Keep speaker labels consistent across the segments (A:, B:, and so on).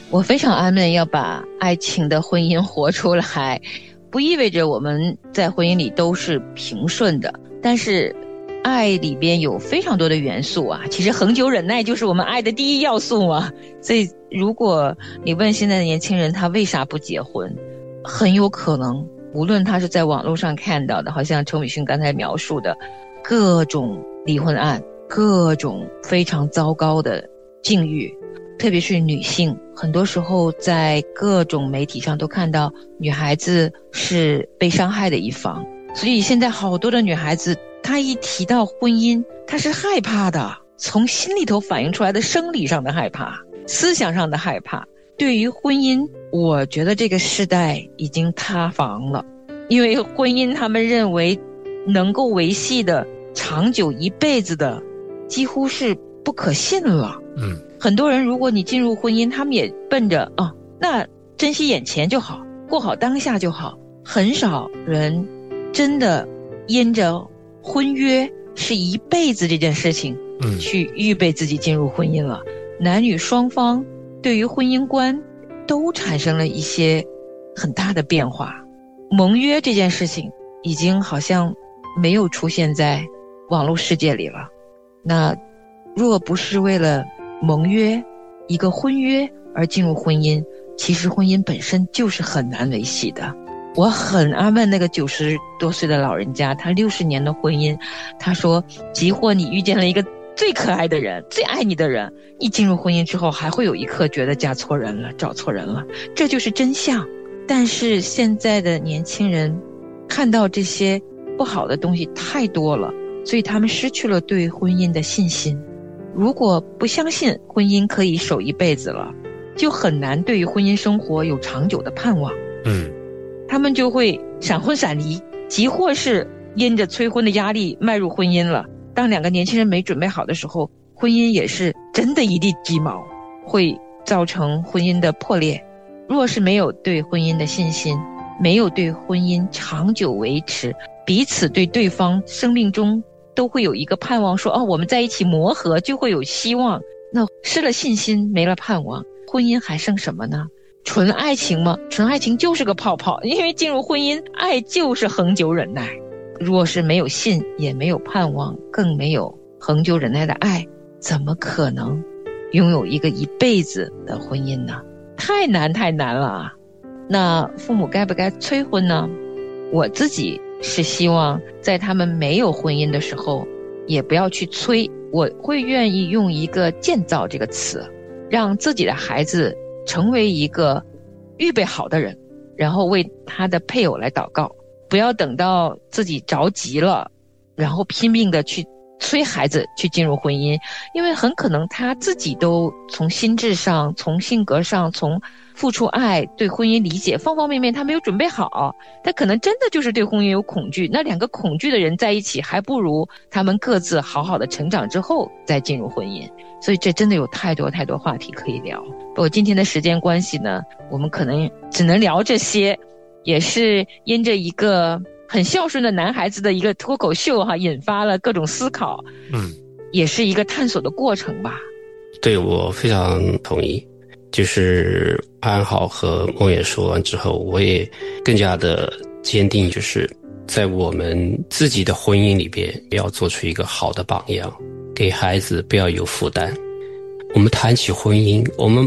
A: 我非常安稳要把爱情的婚姻活出来，不意味着我们在婚姻里都是平顺的，但是爱里边有非常多的元素啊，其实恒久忍耐就是我们爱的第一要素啊。所以如果你问现在的年轻人他为啥不结婚，很有可能无论他是在网络上看到的，好像陈伟勋刚才描述的各种离婚案，各种非常糟糕的境遇，特别是女性，很多时候在各种媒体上都看到女孩子是被伤害的一方，所以现在好多的女孩子她一提到婚姻她是害怕的，从心里头反映出来的生理上的害怕，思想上的害怕。对于婚姻，我觉得这个时代已经塌房了，因为婚姻他们认为能够维系的长久一辈子的几乎是不可信了。很多人如果你进入婚姻，他们也奔着那珍惜眼前就好，过好当下就好，很少人真的因着婚约是一辈子这件事情去预备自己进入婚姻了。男女双方对于婚姻观都产生了一些很大的变化，盟约这件事情已经好像没有出现在网络世界里了。那若不是为了盟约一个婚约而进入婚姻，其实婚姻本身就是很难维系的。我很安慰那个90多岁的老人家，他60年的婚姻，他说即或你遇见了一个最可爱的人，最爱你的人，一进入婚姻之后还会有一刻觉得嫁错人了，找错人了，这就是真相。但是现在的年轻人看到这些不好的东西太多了，所以他们失去了对婚姻的信心。如果不相信婚姻可以守一辈子了，就很难对于婚姻生活有长久的盼望。他们就会闪婚闪离，即或是因着催婚的压力迈入婚姻了，当两个年轻人没准备好的时候，婚姻也是真的一地鸡毛，会造成婚姻的破裂。若是没有对婚姻的信心，没有对婚姻长久维持，彼此对对方生命中都会有一个盼望，说我们在一起磨合就会有希望。那失了信心，没了盼望，婚姻还剩什么呢？纯爱情吗？纯爱情就是个泡泡，因为进入婚姻，爱就是恒久忍耐。若是没有信，也没有盼望，更没有恒久忍耐的爱，怎么可能拥有一个一辈子的婚姻呢？太难太难了。那父母该不该催婚呢？我自己是希望在他们没有婚姻的时候也不要去催，我会愿意用一个建造这个词，让自己的孩子成为一个预备好的人，然后为他的配偶来祷告，不要等到自己着急了然后拼命的去催孩子去进入婚姻，因为很可能他自己都从心智上，从性格上，从付出爱，对婚姻理解方方面面他没有准备好，他可能真的就是对婚姻有恐惧。那两个恐惧的人在一起，还不如他们各自好好的成长之后再进入婚姻。所以这真的有太多太多话题可以聊。不过今天的时间关系呢，我们可能只能聊这些，也是因着一个很孝顺的男孩子的一个脱口秀引发了各种思考，也是一个探索的过程吧。
B: 对，我非常同意。就是安好和梦也说完之后，我也更加的坚定，就是在我们自己的婚姻里边要做出一个好的榜样，给孩子不要有负担。我们谈起婚姻，我们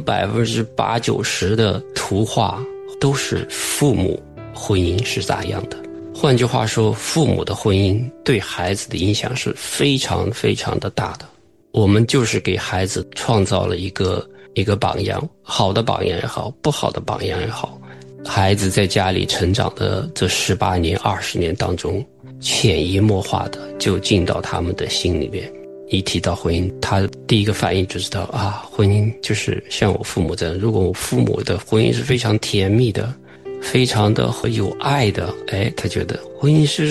B: 80%-90%的图画都是父母婚姻是咋样的。换句话说，父母的婚姻对孩子的影响是非常非常的大的。我们就是给孩子创造了一个榜样，好的榜样也好，不好的榜样也好，孩子在家里成长的这18年、20年当中，潜移默化的就进到他们的心里面。一提到婚姻，他第一个反应就知道婚姻就是像我父母这样。如果我父母的婚姻是非常甜蜜的，非常的有爱的，他觉得婚姻是